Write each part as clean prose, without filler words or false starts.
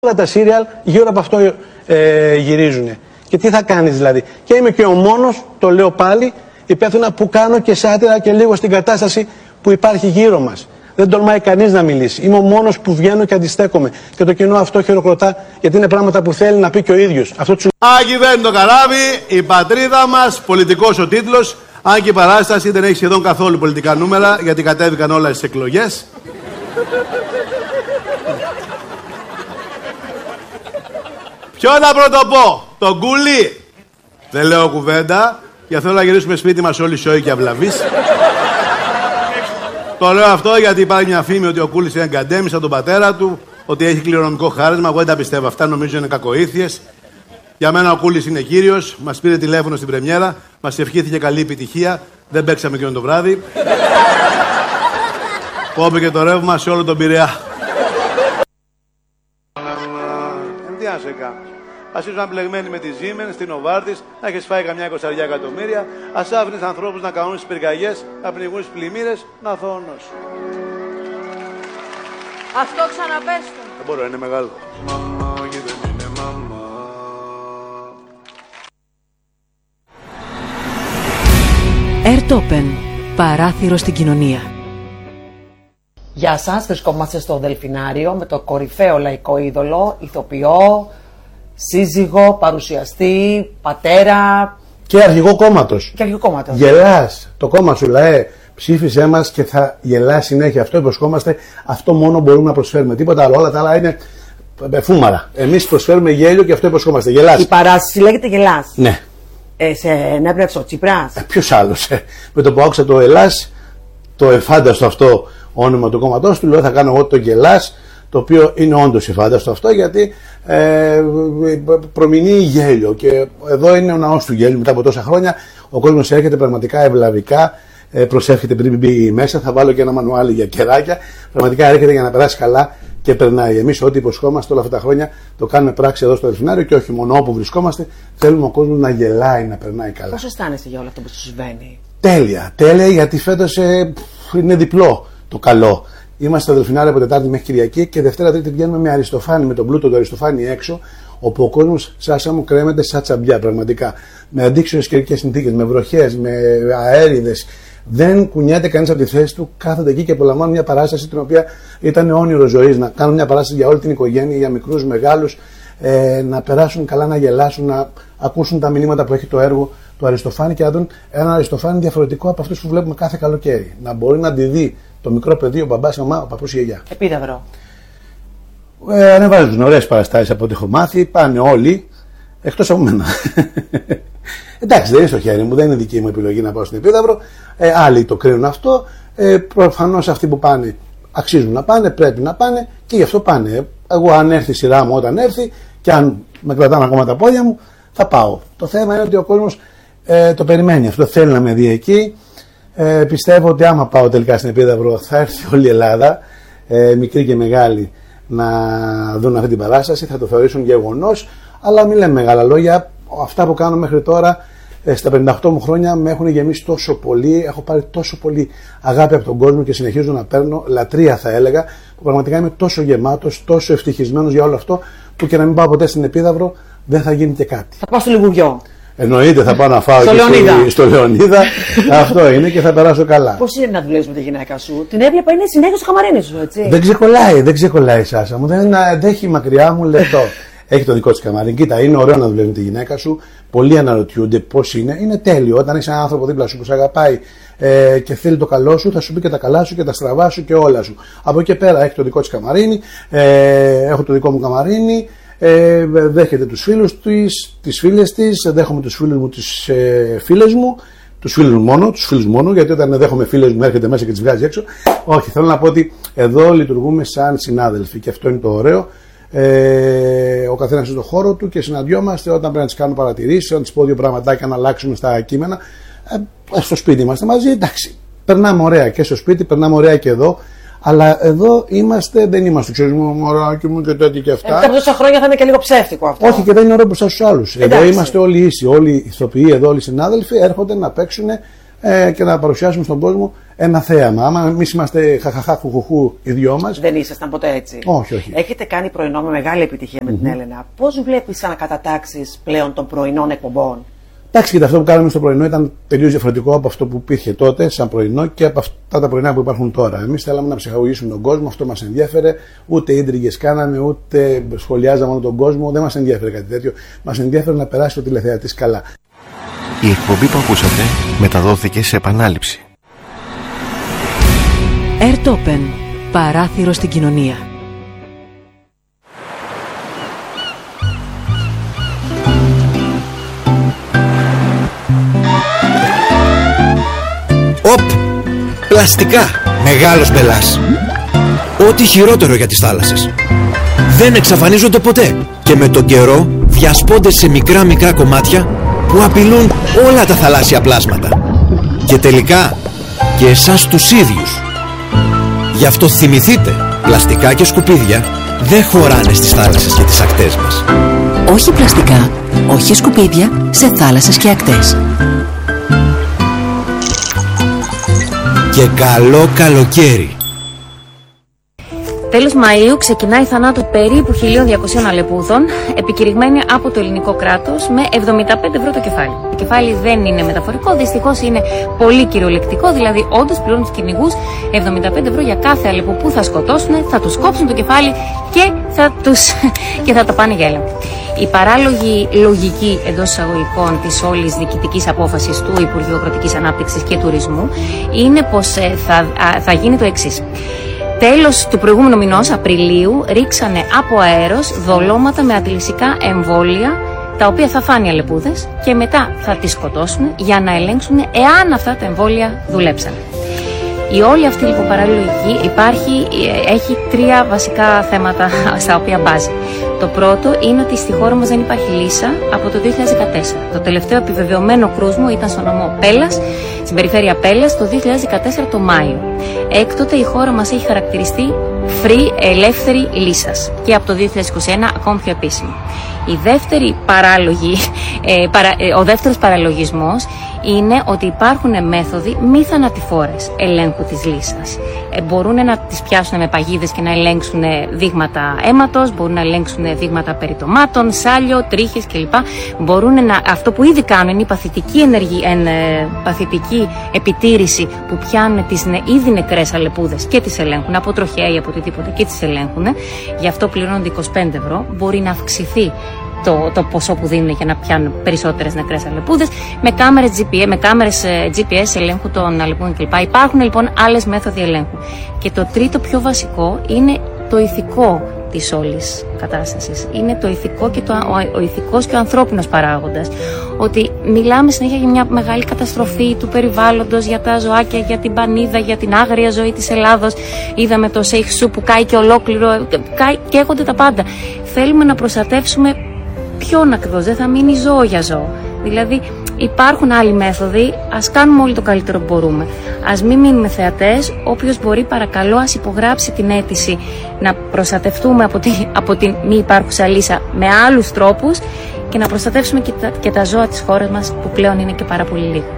Όλα τα σύριαλ γύρω από αυτό γυρίζουν. Και τι θα κάνεις δηλαδή. Και είμαι και ο μόνος, το λέω πάλι, υπεύθυνα που κάνω και σάτυρα και λίγο στην κατάσταση που υπάρχει γύρω μας. Δεν τολμάει κανείς να μιλήσει. Είμαι ο μόνος που βγαίνω και αντιστέκομαι. Και το κοινό αυτό χειροκροτά, γιατί είναι πράγματα που θέλει να πει και ο ίδιος. Αγιβαίνει το καράβι, η πατρίδα μας, πολιτικός ο τίτλος. Αν και η παράσταση δεν έχει σχεδόν καθόλου πολιτικά νούμερα, γιατί κατέβηκαν όλα στις εκλογές. Ποιο να πρωτοπώ, τον Κούλι. Δεν λέω κουβέντα, γιατί θέλω να γυρίσουμε σπίτι μας όλοι σόι και αυλαβείς. Το λέω αυτό γιατί υπάρχει μια φήμη ότι ο Κούλης είναι γκαντέμις από τον πατέρα του, ότι έχει κληρονομικό χάρισμα. Εγώ δεν τα πιστεύω αυτά, νομίζω είναι κακοήθειες. Για μένα ο Κούλης είναι κύριος, μας πήρε τηλέφωνο στην πρεμιέρα, μας ευχήθηκε καλή επιτυχία, δεν παίξαμε εκείνο το βράδυ. Κόμπε και το ρεύμα σε όλο τον Πειραιά. Τι να σε κάνω. Ας ήσουν μπλεγμένοι με τη Siemens, στην Novartis, να έχεις φάει καμιά 20 εκατομμύρια, ας άφηνες ανθρώπους να κάνουν τις πυρκαγιές, να πνιγούν στις πλημμύρες, να θώνος. Αυτό ξαναπέστο. Δεν μπορώ, είναι μεγάλο. Airtopen. Παράθυρο στην κοινωνία. Γεια σας, βρισκόμαστε στο Δελφινάριο με το κορυφαίο λαϊκό είδωλο, ηθοποιό, σύζυγο, παρουσιαστή, πατέρα. Και αρχηγό κόμματος. Και αρχηγό κόμματος. Γελάς. Το κόμμα σου λέει ψήφισέ μας και θα γελάς συνέχεια. Αυτό υποσχόμαστε. Αυτό μόνο μπορούμε να προσφέρουμε. Τίποτα άλλο. Όλα τα άλλα είναι φούμαρα. Εμείς προσφέρουμε γέλιο και αυτό υποσχόμαστε. Γελάς. Η παράσταση λέγεται Γελάς. Ναι. Σε ενέπνευσε ο Τσίπρας. Ποιος άλλος. Με το που άκουσα το Ελλάς, το εφάνταστο αυτό όνομα του κόμματός του, λέω θα κάνω εγώ το Γελάς, το οποίο είναι όντως εφάνταστο αυτό, γιατί προμηνύει γέλιο. Και εδώ είναι ο ναός του γέλιου μετά από τόσα χρόνια. Ο κόσμος έρχεται πραγματικά ευλαβικά, προσεύχεται πριν μπει μέσα. Θα βάλω και ένα μανουάλι για κεράκια. Πραγματικά έρχεται για να περάσει καλά και περνάει. Εμείς ό,τι υποσχόμαστε όλα αυτά τα χρόνια το κάνουμε πράξη εδώ στο Δελφινάριο και όχι μόνο όπου βρισκόμαστε. Θέλουμε ο κόσμος να γελάει, να περνάει καλά. Πώς αισθάνεσαι για όλο αυτό που σου συμβαίνει? Τέλεια, τέλεια, γιατί φέτος είναι διπλό το καλό. Είμαστε στο Δελφινάριο από Τετάρτη μέχρι Κυριακή και Δευτέρα Τρίτη βγαίνουμε με Αριστοφάνη, με τον πλούτο του Αριστοφάνη έξω, όπου ο κόσμος Σάσα μου κρέμεται σαν τσαμπιά πραγματικά. Με αντίξωες καιρικές συνθήκες, με βροχές, με αέριδες. Δεν κουνιάται κανείς από τη θέση του, κάθεται εκεί και απολαμβάνει μια παράσταση την οποία ήταν όνειρο ζωής. Να κάνουν μια παράσταση για όλη την οικογένεια, για μικρούς, μεγάλους, να περάσουν καλά, να γελάσουν, να ακούσουν τα μηνύματα που έχει το έργο του Αριστοφάνη και να δουν ένα Αριστοφάνη διαφορετικό από αυτούς που βλέπουμε κάθε καλοκαίρι. Να μπορεί να τη δει το μικρό παιδί, ο μπαμπάς, η μαμά, ο παππούς, η γιαγιά. Επίδαυρο. Ανεβάζουν ωραίες παραστάσεις από ό,τι έχω μάθει, πάνε όλοι, εκτός από μένα. Εντάξει, δεν είναι στο χέρι μου, δεν είναι δική μου επιλογή να πάω στην Επίδαυρο. Άλλοι το κρίνουν αυτό. Προφανώς αυτοί που πάνε αξίζουν να πάνε, πρέπει να πάνε και γι' αυτό πάνε. Εγώ, αν έρθει η σειρά μου, όταν έρθει, και αν με κρατάνε ακόμα τα πόδια μου, θα πάω. Το θέμα είναι ότι ο κόσμος το περιμένει αυτό, θέλει να με δει εκεί. Πιστεύω ότι άμα πάω τελικά στην Επίδαυρο, θα έρθει όλη η Ελλάδα, μικρή και μεγάλη, να δουν αυτή την παράσταση, θα το θεωρήσουν γεγονός. Αλλά μην λέμε μεγάλα λόγια. Αυτά που κάνω μέχρι τώρα, στα 58 μου χρόνια, με έχουν γεμίσει τόσο πολύ. Έχω πάρει τόσο πολύ αγάπη από τον κόσμο και συνεχίζω να παίρνω, λατρεία θα έλεγα, που πραγματικά είμαι τόσο γεμάτος, τόσο ευτυχισμένος για όλο αυτό, που και να μην πάω ποτέ στην Επίδαυρο δεν θα γίνει και κάτι. Θα πάω στο Λιγουριό. Εννοείται, θα πάω να φάω στο Λεωνίδα. Αυτό είναι και θα περάσω καλά. Πώς είναι να δουλεύεις με τη γυναίκα σου? Την έβλεπα, είναι συνέχεια στο καμαρίνι σου, έτσι. Δεν ξεκολλάει, Σάσα μου. Δεν έχει μακριά μου λεπτό. Έχει το δικό της καμαρίν. Κοίτα, είναι ωραίο να δουλεύει με τη γυναίκα σου. Πολλοί αναρωτιούνται πώς είναι. Είναι τέλειο. Όταν έχει έναν άνθρωπο δίπλα σου που σε αγαπάει και θέλει το καλό σου, θα σου πει και τα καλά σου και τα στραβά σου και όλα σου. Από εκεί πέρα έχει το δικό της καμαρίνι. Έχω το δικό μου καμαρίνι. Δέχεται τους φίλους της, τις φίλες της. Δέχομαι τους φίλους μου, τις φίλες μου. Τους φίλους μόνο, γιατί όταν δέχομαι φίλες μου έρχεται μέσα και τις βγάζει έξω. Όχι, θέλω να πω ότι εδώ λειτουργούμε σαν συνάδελφοι και αυτό είναι το ωραίο. Ο καθένας στον χώρο του και συναντιόμαστε όταν πρέπει να τις κάνω παρατηρήσεις, όταν τις πω δύο πραγματάκια να αλλάξουμε στα κείμενα. Στο σπίτι είμαστε μαζί, εντάξει. Περνάμε ωραία και στο σπίτι, περνάμε ωραία και εδώ. Αλλά εδώ δεν είμαστε, ξέρεις μου, μωράκι μου και τέτοια και αυτά. Μετά από τόσα χρόνια θα είναι και λίγο ψεύτικο αυτό. Όχι, και δεν είναι ωραίο μπροστά στους άλλους. Εδώ είμαστε όλοι ίσοι. Όλοι οι ηθοποιοί, εδώ όλοι οι συνάδελφοι έρχονται να παίξουν και να παρουσιάσουμε στον κόσμο ένα θέαμα. Άμα εμείς είμαστε χαχαχά, χουχουχού οι δυο μας. Δεν ήσασταν ποτέ έτσι? Όχι, όχι. Έχετε κάνει πρωινό με μεγάλη επιτυχία με την Έλενα. Πώς βλέπεις ανακατατάξεις πλέον των πρωινών εκπομπών? Εντάξει, και αυτό που κάναμε στο πρωινό ήταν τελείως διαφορετικό από αυτό που υπήρχε τότε, σαν πρωινό, και από αυτά τα πρωινά που υπάρχουν τώρα. Εμείς θέλαμε να ψυχαγωγήσουμε τον κόσμο, αυτό μας ενδιέφερε. Ούτε ίντριγες κάναμε, ούτε σχολιάζαμε όλο τον κόσμο. Δεν μας ενδιέφερε κάτι τέτοιο. Μας ενδιέφερε να περάσει ο τηλεθεατής καλά. Η εκπομπή που ακούσατε μεταδόθηκε σε επανάληψη. Airtopen. Παράθυρο στην κοινωνία. Οπ! Πλαστικά! Μεγάλος μπελάς. Ό,τι χειρότερο για τις θάλασσες. Δεν εξαφανίζονται ποτέ και με τον καιρό διασπώνται σε μικρά κομμάτια που απειλούν όλα τα θαλάσσια πλάσματα. Και τελικά και εσάς τους ίδιους. Γι' αυτό θυμηθείτε, πλαστικά και σκουπίδια δεν χωράνε στις θάλασσες και τις ακτές μας. Όχι πλαστικά, όχι σκουπίδια σε θάλασσες και ακτές. Και καλό καλοκαίρι. Τέλος Μαΐου ξεκινάει η θανάτου περίπου 1.200 αλεπούδων, επικηρυγμένη από το ελληνικό κράτος με 75 ευρώ το κεφάλι. Το κεφάλι δεν είναι μεταφορικό, δυστυχώς είναι πολύ κυριολεκτικό, δηλαδή όντως πληρώνουν τους κυνηγούς 75 ευρώ για κάθε αλεπού που θα σκοτώσουν, θα τους κόψουν το κεφάλι και θα τα πάνε για έλεγχο. Η παράλογη λογική εντός εισαγωγικών της όλης διοικητικής απόφασης του Υπουργείου Αγροτικής Ανάπτυξης και Τουρισμού είναι πως θα γίνει το εξής. Τέλος του προηγούμενου μηνός, Απριλίου, ρίξανε από αέρος δολώματα με αντιλυσικά εμβόλια, τα οποία θα φάνε οι αλεπούδες και μετά θα τις σκοτώσουν για να ελέγξουν εάν αυτά τα εμβόλια δουλέψανε. Η όλη αυτή λοιπόν παραλογική έχει τρία βασικά θέματα στα οποία μπάζει. Το πρώτο είναι ότι στη χώρα μας δεν υπάρχει λύσα από το 2014. Το τελευταίο επιβεβαιωμένο κρούσμο ήταν στο νομό Πέλλας, στην περιφέρεια Πέλλας, το 2014 το Μάιο. Έκτοτε η χώρα μας έχει χαρακτηριστεί free, ελεύθερη λύσας και από το 2021 ακόμη πιο επίσημο. Ο δεύτερος παραλογισμός είναι ότι υπάρχουν μέθοδοι μη θανατηφόρες ελέγχου της λύσας. Μπορούν να τις πιάσουν με παγίδες και να ελέγξουν δείγματα αίματος, μπορούν να ελέγξουν δείγματα περιτομάτων, σάλιο, τρίχες κλπ. Αυτό που ήδη κάνουν είναι η παθητική επιτήρηση που πιάνουν τις ήδη νεκρές αλεπούδες και τις ελέγχουν από τροχέα ή από οτιδήποτε και τις ελέγχουν. Γι' αυτό πληρώνονται 25 ευρώ. Μπορεί να αυξηθεί το ποσό που δίνουν για να πιάνουν περισσότερες νεκρές αλεπούδες με κάμερες GPS ελέγχου των αλεπούδων κλπ. Υπάρχουν λοιπόν άλλες μέθοδοι ελέγχου. Και το τρίτο πιο βασικό είναι το ηθικό της όλης κατάστασης. Είναι το ηθικό και ο ηθικός και ο ανθρώπινος παράγοντας. Ότι μιλάμε συνέχεια για μια μεγάλη καταστροφή του περιβάλλοντος, για τα ζωάκια, για την πανίδα, για την άγρια ζωή της Ελλάδος. Είδαμε το Σέιχ που κάει και ολόκληρο, καίγονται τα πάντα. Θέλουμε να προστατεύσουμε ποιον ακριβώς, δεν θα μείνει ζώο για ζώο. Δηλαδή υπάρχουν άλλοι μέθοδοι, ας κάνουμε όλοι το καλύτερο που μπορούμε. Ας μην μείνουμε θεατές, όποιος μπορεί παρακαλώ ας υπογράψει την αίτηση να προστατευτούμε από την μη υπάρχουσα λύσα με άλλους τρόπους και να προστατεύσουμε και τα ζώα της χώρας μας που πλέον είναι και πάρα πολύ λίγο.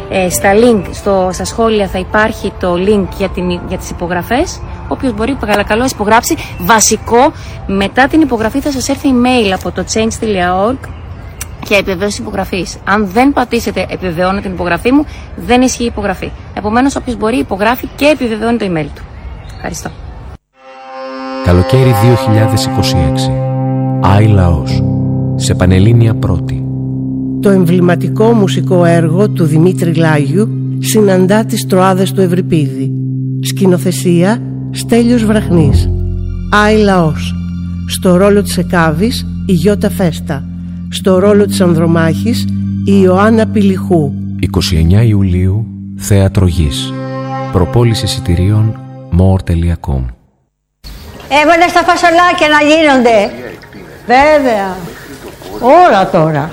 Στα σχόλια θα υπάρχει το link για τις υπογραφές. Όποιος μπορεί παρακαλώ υπογράψει. Βασικό, μετά την υπογραφή θα σας έρθει email από το change.org και επιβεβαίωση υπογραφής. Αν δεν πατήσετε επιβεβαιώνω την υπογραφή μου, δεν ισχύει η υπογραφή. Επομένως, όποιος μπορεί υπογράφει και επιβεβαιώνει το email του. Ευχαριστώ. Καλοκαίρι 2026. Άι Λαός. Σε Πανελλήνια Πρώτη. Το εμβληματικό μουσικό έργο του Δημήτρη Λάγιου συναντά τις Τροάδες του Ευρυπίδη. Σκηνοθεσία Στέλιος Βραχνής. Άι Λαός. Στο ρόλο της Εκάβης η Γιώτα Φέστα. Στο ρόλο της Ανδρομάχης η Ιωάννα Πηλιχού. 29 Ιουλίου, Θέατρο Γης. Προπόληση εισιτηρίων more.com. Έβαλες τα φασολάκια να γίνονται. Βέβαια. Όλα τώρα.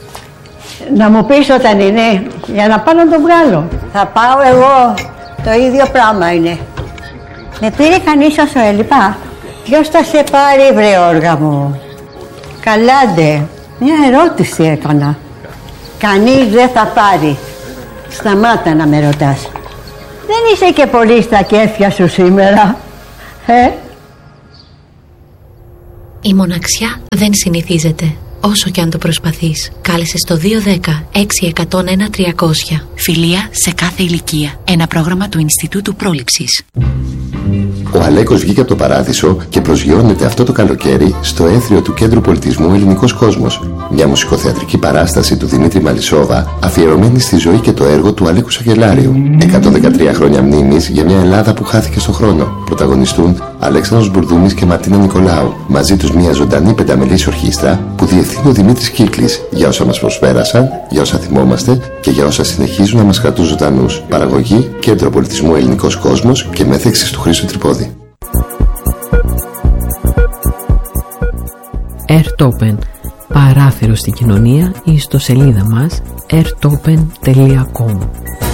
Να μου πεις όταν είναι, για να πάω να το βγάλω. Θα πάω εγώ. Το ίδιο πράγμα είναι. Με πήρε κανείς όσο έλειπα. Ποιος θα σε πάρει βρε όργα μου? Καλάντε. Μια ερώτηση έκανα. Κανείς δεν θα πάρει. Σταμάτα να με ρωτάς. Δεν είσαι και πολύ στα κέφια σου σήμερα, Η μοναξιά δεν συνηθίζεται, όσο και αν το προσπαθείς. Κάλεσε στο 210-6101-300. Φιλία σε κάθε ηλικία. Ένα πρόγραμμα του Ινστιτούτου Πρόληψης. Ο Αλέκος βγήκε από το παράδεισο και προσγειώνεται αυτό το καλοκαίρι στο έθριο του Κέντρου Πολιτισμού Ελληνικός Κόσμος. Μια μουσικοθεατρική παράσταση του Δημήτρη Μαλισσόβα, αφιερωμένη στη ζωή και το έργο του Αλέκου Σακελάριου. 113 χρόνια μνήμης για μια Ελλάδα που χάθηκε στον χρόνο. Πρωταγωνιστούν Αλέξανδρος Μπουρδούμης και Μαρτίνα Νικολάου. Μαζί τους μια ζωντανή πενταμελής ορχήστρα που διευθύνει ο Δημήτρης Κύκλης, για όσα μας προσπέρασαν, για όσα θυμόμαστε και για όσα συνεχίζουν να μας κρατούν ζωντανούς. Παραγωγή Κέντρο Πολιτισμού Ελληνικός Κόσμος και μέθεξης του Χρήστου Τρυπόδη. Airtopen. Παράθυρο στην κοινωνία ή στο σελίδα μας airtopen.com.